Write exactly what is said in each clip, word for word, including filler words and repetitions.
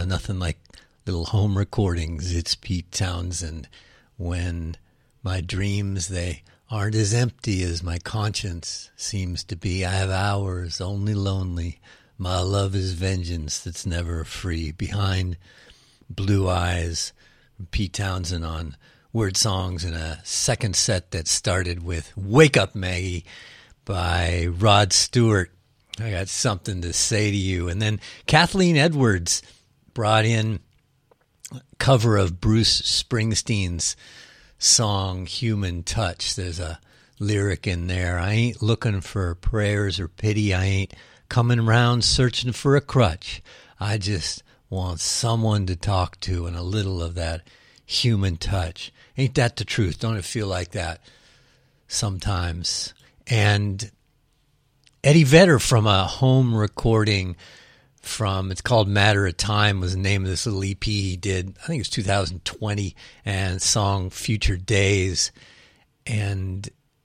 nothing like little home recordings. It's Pete Townsend. When my dreams, they aren't as empty as my conscience seems to be. I have hours only lonely. My love is vengeance that's never free. Behind Blue Eyes, Pete Townsend on Word Songs, in a second set that started with Wake Up Maggie by Rod Stewart. I got something to say to you. And then Kathleen Edwards brought in a cover of Bruce Springsteen's song Human Touch. There's a lyric in there. I ain't looking for prayers or pity. I ain't coming around searching for a crutch. I just want someone to talk to and a little of that human touch. Ain't that the truth? Don't it feel like that sometimes? And Eddie Vedder, from a home recording from, it's called Matter of Time, was the name of this little E P he did. I think it was two thousand twenty, and song Future Days. And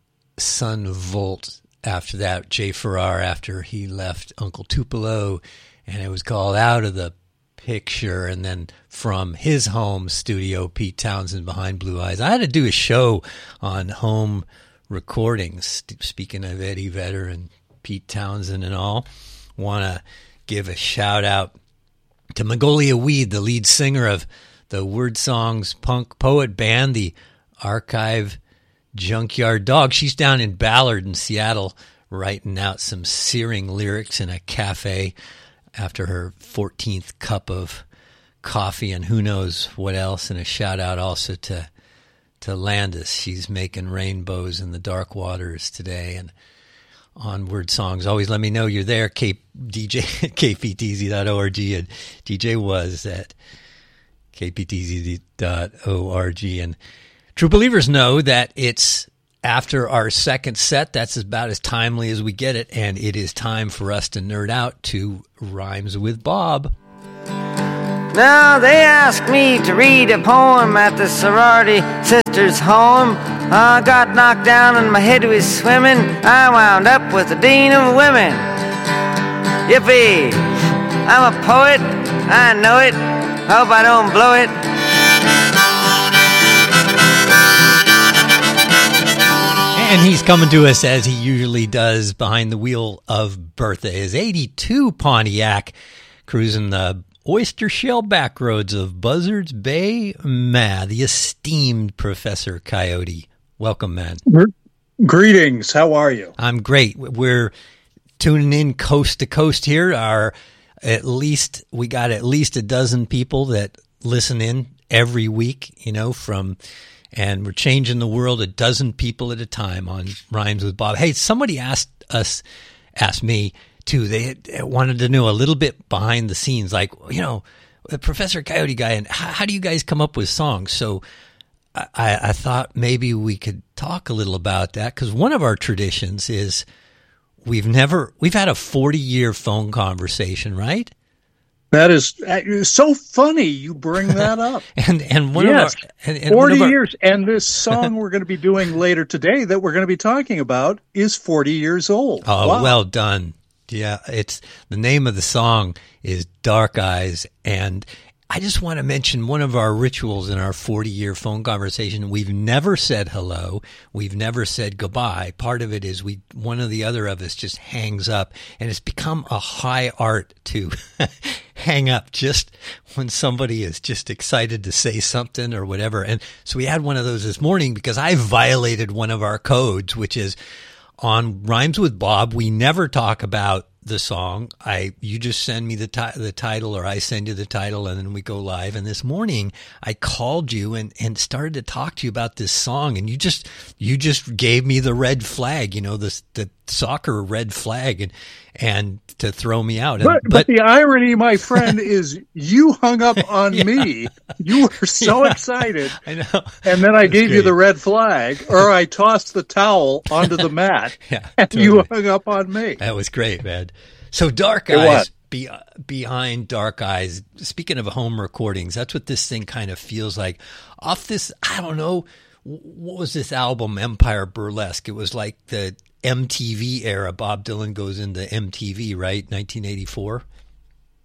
Son Volt after that, Jay Farrar, after he left Uncle Tupelo, and it was called Out of the Picture. And then from his home studio, Pete Townsend, Behind Blue Eyes. I had to do a show on home recordings, speaking of Eddie Vedder and Pete Townsend and all. Want to give a shout out to Magnolia Weed, the lead singer of the Word Songs punk poet band, the Archive Junkyard Dog. She's down in Ballard in Seattle writing out some searing lyrics in a cafe after her fourteenth cup of coffee and who knows what else. And a shout out also to to Landis. She's making rainbows in the dark waters today. And on Word Songs, always let me know you're there, K, D J at K P T Z dot org, and D J was at K P T Z dot org. And true believers know that it's after our second set. That's about as timely as we get it, and it is time for us to nerd out to Rhymes with Bob. Now they asked me to read a poem at the sorority sister's home. I got knocked down and my head was swimming. I wound up with the dean of women. Yippee! I'm a poet. I know it. Hope I don't blow it. And he's coming to us as he usually does behind the wheel of Bertha, his eighty-two Pontiac, cruising the oyster shell backroads of Buzzards Bay, Ma, the esteemed Professor Coyote. Welcome, man. Greetings. How are you? I'm great. We're tuning in coast to coast here. Our at least we got at least a dozen people that listen in every week, you know, from, and we're changing the world a dozen people at a time on Rhymes with Bob. Hey, somebody asked us, asked me too. They wanted to know a little bit behind the scenes, like, you know, Professor Coyote guy, and how, how do you guys come up with songs? So I, I thought maybe we could talk a little about that, because one of our traditions is we've never, we've had a forty year phone conversation, right? That is uh, so funny you bring that up. and and one yes, of our and, and forty one of our, years, and this song we're going to be doing later today that we're going to be talking about is forty years old. Oh, wow. Well done. Yeah, it's the name of the song is Dark Eyes, and I just want to mention one of our rituals in our forty year phone conversation. We've never said hello. We've never said goodbye. Part of it is we, one or the other of us just hangs up, and it's become a high art to hang up just when somebody is just excited to say something or whatever. And so we had one of those this morning because I violated one of our codes, which is on Rhymes with Bob, we never talk about the song. I you just send me the ti- the title, or I send you the title, and then we go live. And this morning I called you and, and started to talk to you about this song, and you just you just gave me the red flag, you know, the the soccer red flag, and and to throw me out. And, but, but, but the irony, my friend, is you hung up on yeah. me. You were so yeah. excited. I know. And then I That's gave great. you the red flag, or I tossed the towel onto the mat, yeah, and totally. you hung up on me. That was great, man. So Dark It Eyes, was. be, behind Dark Eyes, speaking of home recordings, that's what this thing kind of feels like. Off this, I don't know, what was this album, Empire Burlesque? It was like the M T V era. Bob Dylan goes into M T V, right? nineteen eighty-four?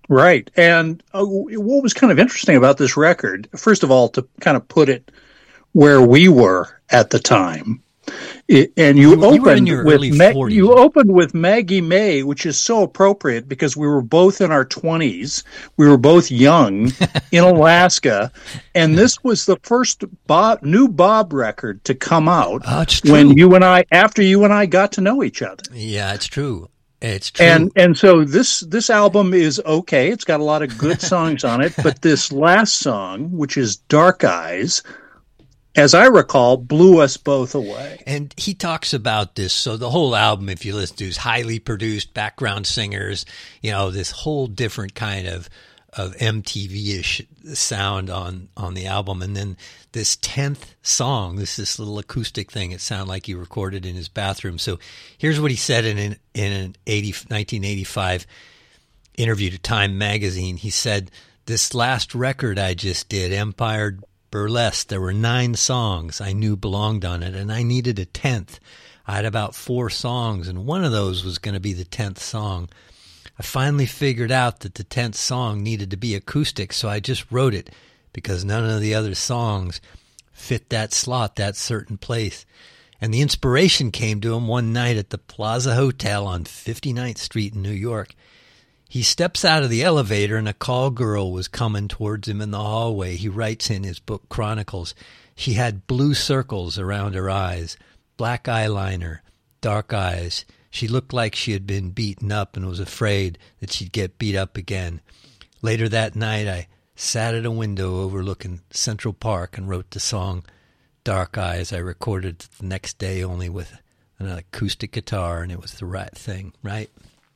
Right. And uh, what was kind of interesting about this record, first of all, to kind of put it where we were at the time, it, and you, you opened you with Ma- you opened with Maggie May, which is so appropriate because we were both in our twenties. We were both young in Alaska, and this was the first Bob, new Bob record to come out oh, it's true. when you and I, after you and I got to know each other. Yeah, it's true. It's true. And and so this this album is okay. It's got a lot of good songs on it, but this last song, which is Dark Eyes, as I recall, blew us both away. And he talks about this. So the whole album, if you listen to, is highly produced, background singers, you know, this whole different kind of of M T V-ish sound on, on the album. And then this tenth song, this this little acoustic thing, it sounded like he recorded in his bathroom. So here's what he said in an, in an eighty, nineteen eighty-five interview to Time magazine. He said, "This last record I just did, Empire Burlesque, there were nine songs I knew belonged on it, and I needed a tenth. I had about four songs, and one of those was going to be the tenth song. I finally figured out that the tenth song needed to be acoustic, so I just wrote it because none of the other songs fit that slot, that certain place. And the inspiration came to him one night at the Plaza Hotel on fifty-ninth Street in New York. He steps out of the elevator and a call girl was coming towards him in the hallway. He writes in his book Chronicles, she had blue circles around her eyes, black eyeliner, dark eyes. She looked like she had been beaten up and was afraid that she'd get beat up again. Later that night, I sat at a window overlooking Central Park and wrote the song Dark Eyes. I recorded it the next day only with an acoustic guitar, and it was the right thing, right?"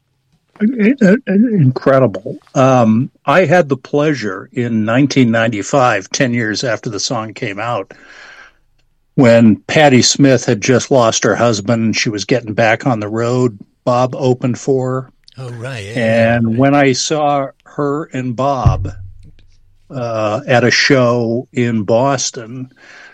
Incredible. Um, I had the pleasure in nineteen ninety-five, ten years after the song came out, when Patti Smith had just lost her husband and she was getting back on the road. Bob opened for her. Oh, right. Yeah, and right. when I saw her and Bob uh, at a show in Boston,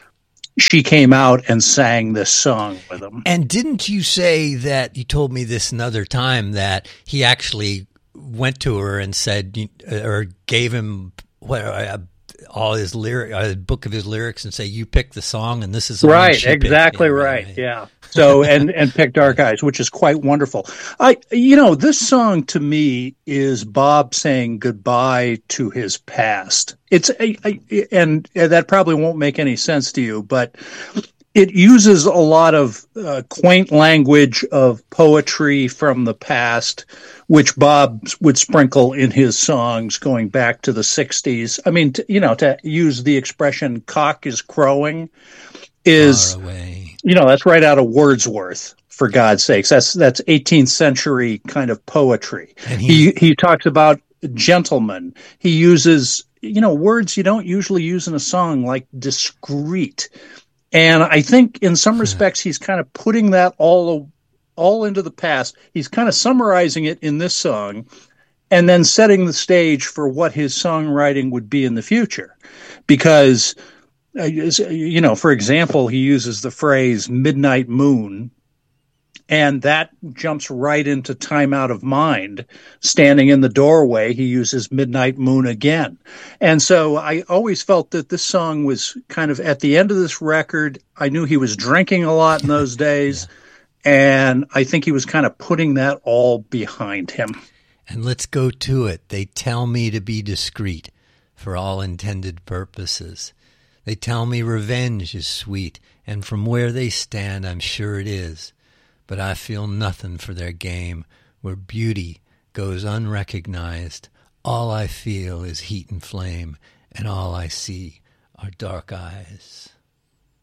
she came out and sang this song with him. And didn't you say that, you told me this another time, that he actually went to her and said, or gave him what, uh, all his lyric, a book of his lyrics, and say, you pick the song and this is the right, exactly yeah, right. right. Yeah. So, and, and pick Dark Eyes, which is quite wonderful. I, you know, this song to me is Bob saying goodbye to his past. It's, a, a, and that probably won't make any sense to you, but it uses a lot of uh, quaint language of poetry from the past, which Bob would sprinkle in his songs going back to the sixties. I mean, to, you know, to use the expression cock is crowing is, you know, that's right out of Wordsworth, for God's sakes. That's that's eighteenth century kind of poetry. And he, he talks about gentlemen. He uses, you know, words you don't usually use in a song, like discreet. And I think in some respects, he's kind of putting that all, all into the past. He's kind of summarizing it in this song and then setting the stage for what his songwriting would be in the future. Because, uh, you know, for example, he uses the phrase midnight moon, and that jumps right into Time Out of Mind. Standing in the doorway, he uses Midnight Moon again. And so I always felt that this song was kind of at the end of this record. I knew he was drinking a lot in those days, yeah. and I think he was kind of putting that all behind him. And let's go to it. They tell me to be discreet for all intended purposes. They tell me revenge is sweet, and from where they stand, I'm sure it is. But I feel nothing for their game, where beauty goes unrecognized. All I feel is heat and flame, and all I see are dark eyes.